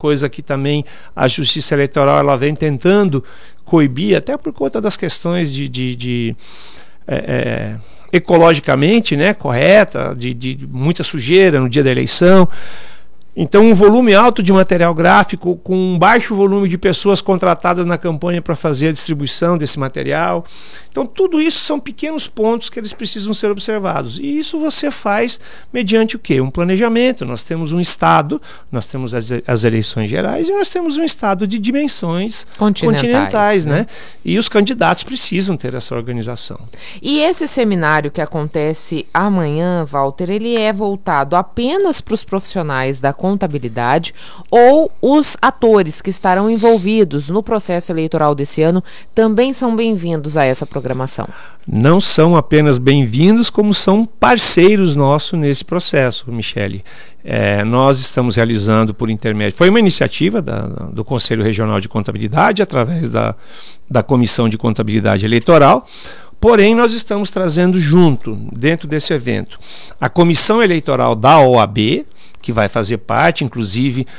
coisa que também a Justiça Eleitoral ela vem tentando coibir, até por conta das questões ecologicamente, né, correta, de muita sujeira no dia da eleição. Então, um volume alto de material gráfico, com um baixo volume de pessoas contratadas na campanha para fazer a distribuição desse material. Então, tudo isso são pequenos pontos que eles precisam ser observados. E isso você faz mediante o quê? Um planejamento. Nós temos um Estado, nós temos as eleições gerais e nós temos um Estado de dimensões continentais, né? E os candidatos precisam ter essa organização. E esse seminário que acontece amanhã, Walter, ele é voltado apenas para os profissionais da contabilidade ou os atores que estarão envolvidos no processo eleitoral desse ano também são bem-vindos a essa programação? Não são apenas bem-vindos, como são parceiros nossos nesse processo, Michele. Nós estamos realizando por intermédio, foi uma iniciativa do Conselho Regional de Contabilidade, através da Comissão de Contabilidade Eleitoral. Porém, nós estamos trazendo junto, dentro desse evento, a Comissão Eleitoral da OAB, que vai fazer parte, inclusive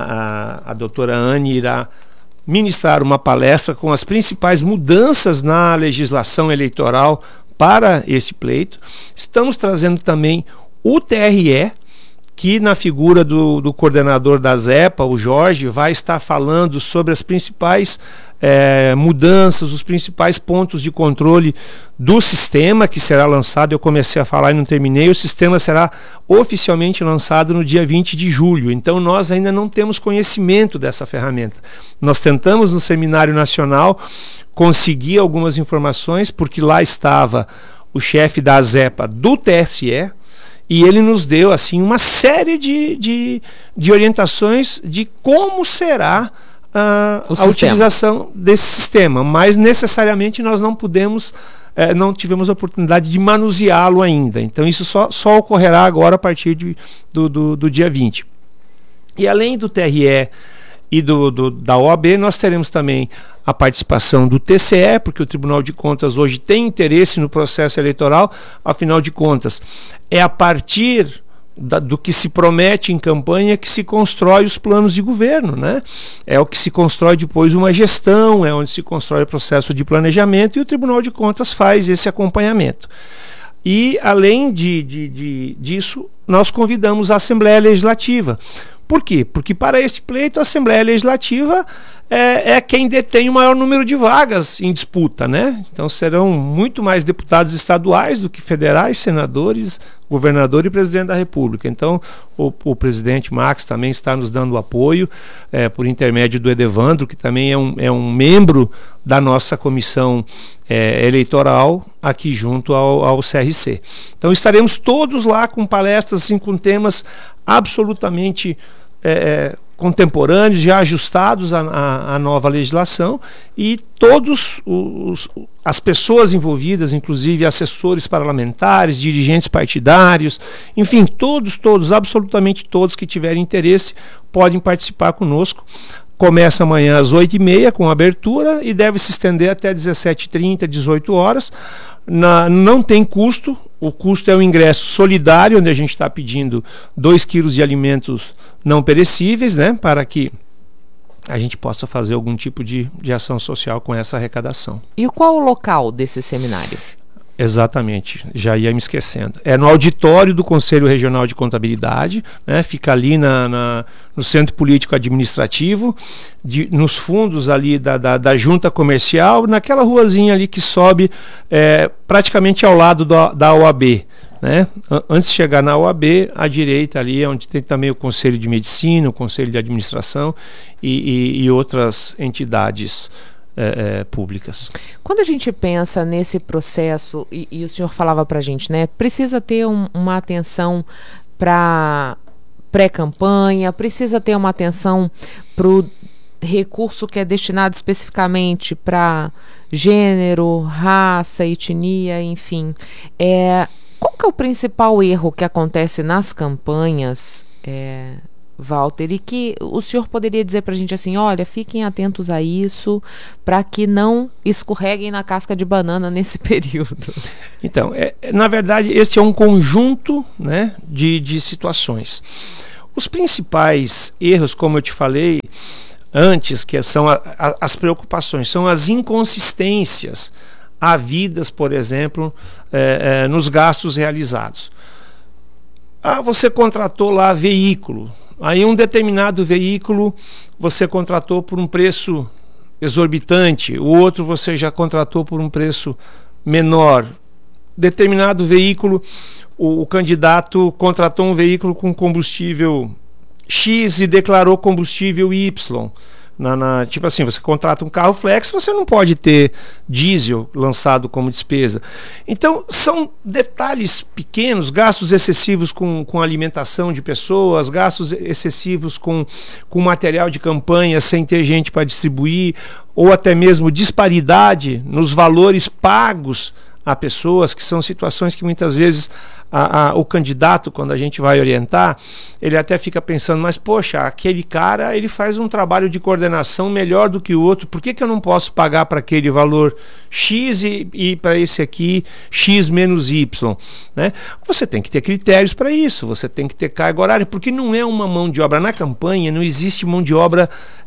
a doutora Anne irá ministrar uma palestra com as principais mudanças na legislação eleitoral para esse pleito. Estamos trazendo também o TRE, que na figura do coordenador da ZEPA, o Jorge, vai estar falando sobre as principais mudanças, os principais pontos de controle do sistema que será lançado. Eu comecei a falar e não terminei. O sistema será oficialmente lançado no dia 20 de julho. Então nós ainda não temos conhecimento dessa ferramenta. Nós tentamos no Seminário Nacional conseguir algumas informações, porque lá estava o chefe da ZEPA do TSE, e ele nos deu assim uma série de orientações de como será a utilização desse sistema, mas necessariamente nós não tivemos a oportunidade de manuseá-lo ainda. Então isso só ocorrerá agora a partir do dia 20. E além do TRE e da OAB, nós teremos também a participação do TCE, porque o Tribunal de Contas hoje tem interesse no processo eleitoral. Afinal de contas, é a partir do que se promete em campanha que se constrói os planos de governo, né? É o que se constrói depois uma gestão, é onde se constrói o processo de planejamento, e o Tribunal de Contas faz esse acompanhamento. E além disso, nós convidamos a Assembleia Legislativa. Por quê? Porque para esse pleito a Assembleia Legislativa é quem detém o maior número de vagas em disputa, né? Então serão muito mais deputados estaduais do que federais, senadores, governador e presidente da República. Então o presidente Max também está nos dando apoio por intermédio do Edevandro, que também é um membro da nossa comissão eleitoral aqui junto ao CRC. Então estaremos todos lá com palestras assim, com temas absolutamente contemporâneos, já ajustados à nova legislação, e todos as pessoas envolvidas, inclusive assessores parlamentares, dirigentes partidários, enfim, todos, absolutamente todos que tiverem interesse podem participar conosco. Começa amanhã às 8h30 com abertura e deve se estender até 17h30, 18 horas. Não tem custo, o custo é o ingresso solidário, onde a gente está pedindo 2 quilos de alimentos não perecíveis, né, para que a gente possa fazer algum tipo de ação social com essa arrecadação. E qual o local desse seminário? Exatamente, já ia me esquecendo. É no auditório do Conselho Regional de Contabilidade, né, fica ali no Centro Político Administrativo, nos fundos ali da Junta Comercial, naquela ruazinha ali que sobe praticamente ao lado da OAB. Né? Antes de chegar na OAB, à direita ali, onde tem também o Conselho de Medicina, o Conselho de Administração e outras entidades públicas. Quando a gente pensa nesse processo, e o senhor falava para a gente, né, precisa ter uma atenção para pré-campanha, precisa ter uma atenção para o recurso que é destinado especificamente para gênero, raça, etnia, enfim. Qual que é o principal erro que acontece nas campanhas, Walter, e que o senhor poderia dizer para a gente assim, olha, fiquem atentos a isso para que não escorreguem na casca de banana nesse período? Então, na verdade, esse é um conjunto, né, de situações. Os principais erros, como eu te falei antes, que são as preocupações, são as inconsistências havidas, por exemplo, nos gastos realizados. Você contratou lá veículo, aí um determinado veículo você contratou por um preço exorbitante, o outro você já contratou por um preço menor. Determinado veículo, o candidato contratou um veículo com combustível X e declarou combustível Y. Tipo assim, você contrata um carro flex, você não pode ter diesel lançado como despesa. Então, são detalhes pequenos, gastos excessivos com alimentação de pessoas, gastos excessivos com material de campanha sem ter gente para distribuir, ou até mesmo disparidade nos valores pagos a pessoas, que são situações que muitas vezes o candidato, quando a gente vai orientar, ele até fica pensando, mas poxa, aquele cara ele faz um trabalho de coordenação melhor do que o outro, por que eu não posso pagar para aquele valor X e para esse aqui X menos Y? Né? Você tem que ter critérios para isso, você tem que ter carga horária, porque não é uma mão de obra na campanha, não existe mão de obra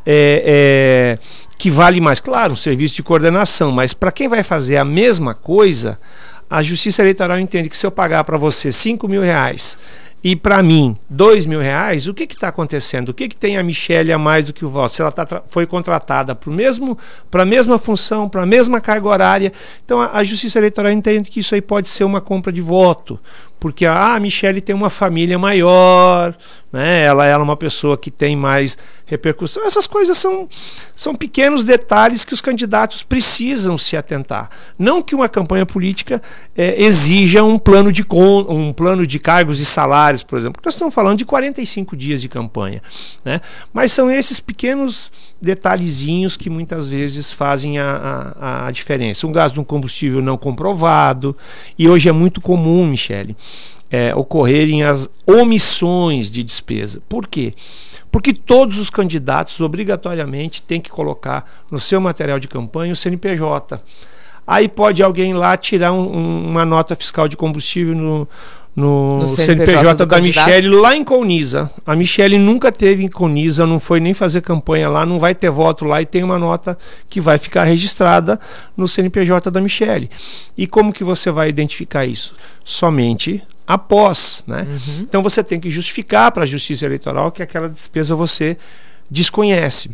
que vale mais. Claro, um serviço de coordenação, mas para quem vai fazer a mesma coisa, a Justiça Eleitoral entende que se eu pagar para você R$5.000 e para mim R$2.000, o que está acontecendo? O que tem a Michele a mais do que o voto? Se ela foi contratada para a mesma função, para a mesma carga horária, então a Justiça Eleitoral entende que isso aí pode ser uma compra de voto, porque a Michele tem uma família maior, né? Ela é uma pessoa que tem mais repercussão. Essas coisas são pequenos detalhes que os candidatos precisam se atentar. Não que uma campanha política exija um plano de cargos e salários, por exemplo, porque nós estamos falando de 45 dias de campanha, né? Mas são esses pequenos detalhezinhos que muitas vezes fazem a diferença. Um gasto de um combustível não comprovado, e hoje é muito comum, Michele, ocorrerem as omissões de despesa. Por quê? Porque todos os candidatos obrigatoriamente têm que colocar no seu material de campanha o CNPJ. Aí pode alguém lá tirar uma nota fiscal de combustível no CNPJ da Michele lá em Colniza. A Michele nunca teve em Colniza, não foi nem fazer campanha lá, não vai ter voto lá, e tem uma nota que vai ficar registrada no CNPJ da Michele. E como que você vai identificar isso? Somente após, né? Então você tem que justificar para a Justiça Eleitoral que aquela despesa você desconhece.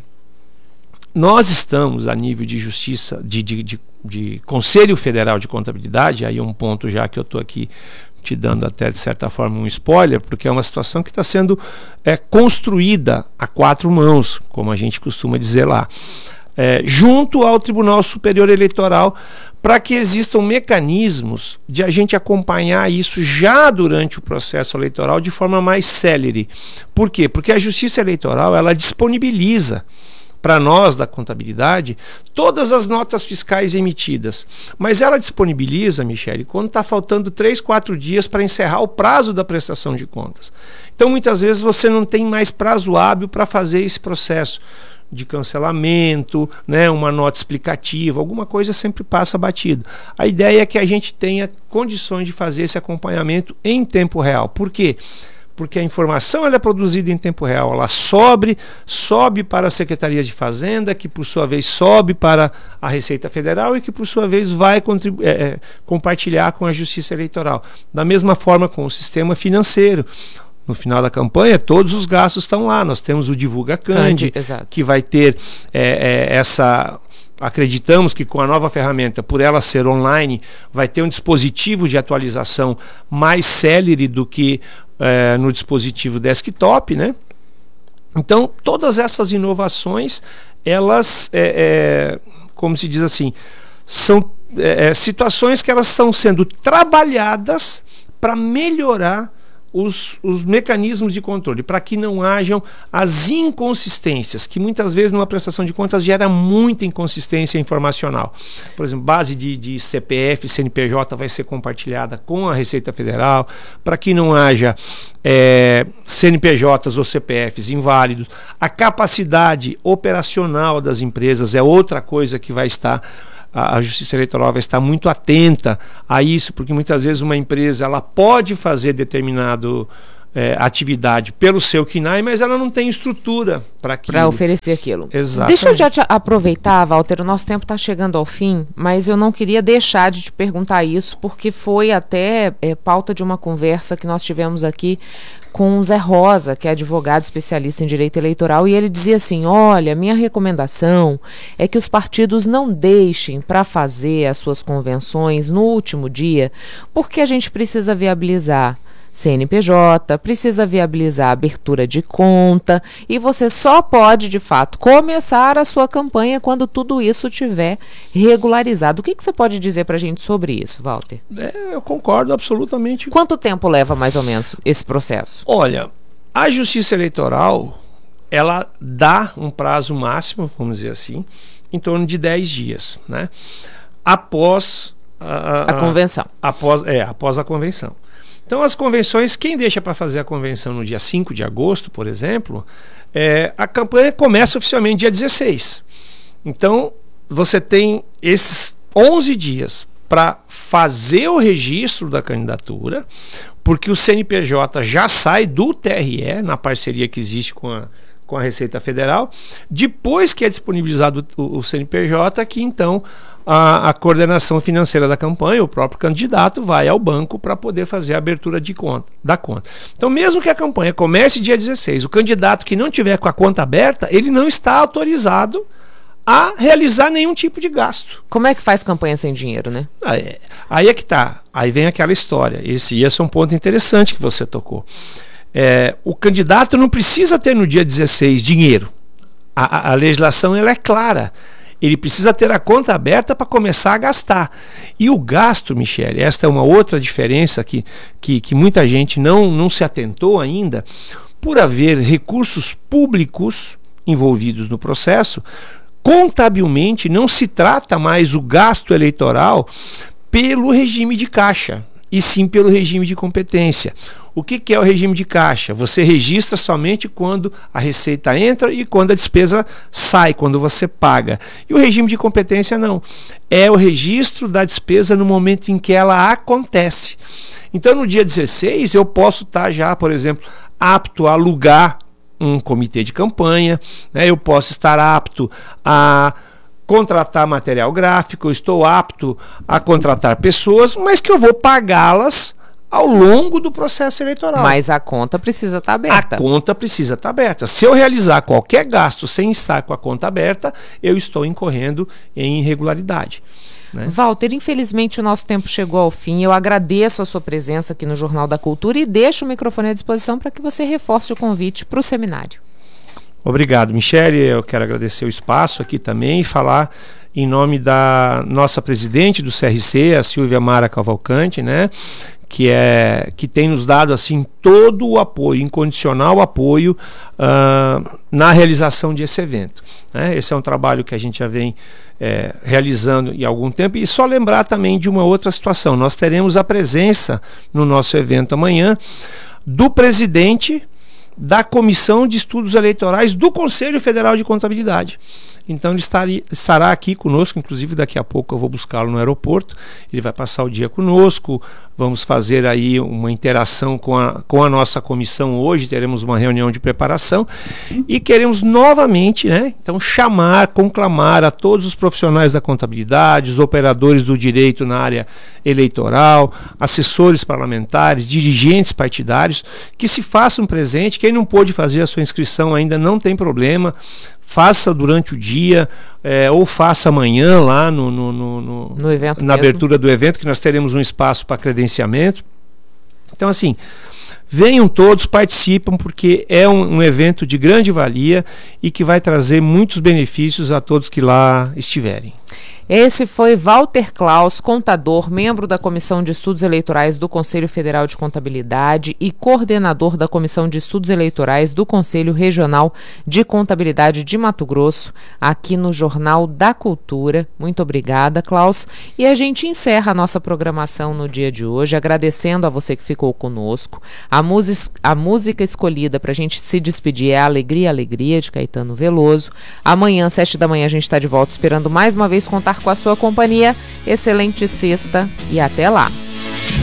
Nós estamos a nível de justiça, de Conselho Federal de Contabilidade, aí é um ponto já que eu estou aqui te dando até de certa forma um spoiler, porque é uma situação que está sendo construída a quatro mãos, como a gente costuma dizer lá, junto ao Tribunal Superior Eleitoral, para que existam mecanismos de a gente acompanhar isso já durante o processo eleitoral de forma mais célere. Por quê? Porque a Justiça Eleitoral ela disponibiliza para nós da contabilidade todas as notas fiscais emitidas, mas ela disponibiliza, Michele, quando está faltando 3, 4 dias para encerrar o prazo da prestação de contas. Então muitas vezes você não tem mais prazo hábil para fazer esse processo de cancelamento, né, uma nota explicativa, alguma coisa sempre passa batido. A ideia é que a gente tenha condições de fazer esse acompanhamento em tempo real. Por quê? Porque a informação ela é produzida em tempo real, ela sobe para a Secretaria de Fazenda, que por sua vez sobe para a Receita Federal e que por sua vez vai compartilhar com a Justiça Eleitoral. Da mesma forma com o sistema financeiro. No final da campanha, todos os gastos estão lá. Nós temos o Divulga Candi, que vai ter acreditamos que com a nova ferramenta, por ela ser online, vai ter um dispositivo de atualização mais célere do que no dispositivo desktop, né? Então, todas essas inovações, elas, como se diz assim, são situações que elas estão sendo trabalhadas para melhorar os mecanismos de controle, para que não hajam as inconsistências, que muitas vezes numa prestação de contas gera muita inconsistência informacional. Por exemplo, base de CPF, CNPJ vai ser compartilhada com a Receita Federal, para que não haja CNPJs ou CPFs inválidos. A capacidade operacional das empresas é outra coisa que vai estar... A Justiça Eleitoral vai estar muito atenta a isso, porque muitas vezes uma empresa ela pode fazer determinado atividade pelo seu KNAI, mas ela não tem estrutura para oferecer aquilo. Exato. Deixa eu já te aproveitar, Walter, o nosso tempo está chegando ao fim, mas eu não queria deixar de te perguntar isso, porque foi até pauta de uma conversa que nós tivemos aqui com o Zé Rosa, que é advogado especialista em direito eleitoral, e ele dizia assim: olha, minha recomendação é que os partidos não deixem para fazer as suas convenções no último dia, porque a gente precisa viabilizar CNPJ, precisa viabilizar a abertura de conta, e você só pode, de fato, começar a sua campanha quando tudo isso estiver regularizado. O que você pode dizer para a gente sobre isso, Walter? Eu concordo absolutamente. Quanto tempo leva, mais ou menos, esse processo? Olha, a Justiça Eleitoral, ela dá um prazo máximo, vamos dizer assim, em torno de 10 dias, né? Após a convenção. Após a convenção. Então, as convenções, quem deixa para fazer a convenção no dia 5 de agosto, por exemplo, a campanha começa oficialmente dia 16. Então, você tem esses 11 dias para fazer o registro da candidatura, porque o CNPJ já sai do TRE, na parceria que existe com a Receita Federal. Depois que é disponibilizado o CNPJ, que então a coordenação financeira da campanha, o próprio candidato, vai ao banco para poder fazer a abertura da conta. Então, mesmo que a campanha comece dia 16, o candidato que não tiver com a conta aberta, ele não está autorizado a realizar nenhum tipo de gasto. Como é que faz campanha sem dinheiro, né? Aí é que tá. Aí vem aquela história. Esse é um ponto interessante que você tocou. O candidato não precisa ter no dia 16 dinheiro. A legislação ela é clara. Ele precisa ter a conta aberta para começar a gastar. E o gasto, Michele, esta é uma outra diferença que muita gente não se atentou ainda. Por haver recursos públicos envolvidos no processo, contabilmente não se trata mais o gasto eleitoral pelo regime de caixa, e sim pelo regime de competência. O que é o regime de caixa? Você registra somente quando a receita entra e quando a despesa sai, quando você paga. E o regime de competência não. É o registro da despesa no momento em que ela acontece. Então, no dia 16, eu posso estar já, por exemplo, apto a alugar um comitê de campanha, né? Eu posso estar apto a contratar material gráfico, eu estou apto a contratar pessoas, mas que eu vou pagá-las ao longo do processo eleitoral. Mas a conta precisa estar aberta. A conta precisa estar aberta. Se eu realizar qualquer gasto sem estar com a conta aberta, eu estou incorrendo em irregularidade, né? Walter, infelizmente o nosso tempo chegou ao fim. Eu agradeço a sua presença aqui no Jornal da Cultura e deixo o microfone à disposição para que você reforce o convite para o seminário. Obrigado, Michele. Eu quero agradecer o espaço aqui também e falar em nome da nossa presidente do CRC, a Silvia Mara Cavalcante, né? Que tem nos dado assim todo o apoio, incondicional apoio na realização desse evento, né? Esse é um trabalho que a gente já vem realizando em algum tempo. E só lembrar também de uma outra situação: nós teremos a presença no nosso evento amanhã do presidente da Comissão de Estudos Eleitorais do Conselho Federal de Contabilidade. Então ele estará aqui conosco, inclusive daqui a pouco eu vou buscá-lo no aeroporto, ele vai passar o dia conosco, vamos fazer aí uma interação com a nossa comissão hoje, teremos uma reunião de preparação e queremos novamente, né, então conclamar a todos os profissionais da contabilidade, os operadores do direito na área eleitoral, assessores parlamentares, dirigentes partidários, que se façam presente. Quem não pôde fazer a sua inscrição ainda não tem problema, faça durante o dia ou faça amanhã lá no evento na abertura do evento, que nós teremos um espaço para credenciamento. Então, assim, venham todos, participam, porque é um evento de grande valia e que vai trazer muitos benefícios a todos que lá estiverem. Esse foi Walter Klaus, contador, membro da Comissão de Estudos Eleitorais do Conselho Federal de Contabilidade e coordenador da Comissão de Estudos Eleitorais do Conselho Regional de Contabilidade de Mato Grosso, aqui no Jornal da Cultura. Muito obrigada, Klaus. E a gente encerra a nossa programação no dia de hoje, agradecendo a você que ficou conosco. A música escolhida para a gente se despedir é Alegria, Alegria, de Caetano Veloso. Amanhã, 7 da manhã, a gente está de volta, esperando mais uma vez contar com a sua companhia. Excelente sexta e até lá!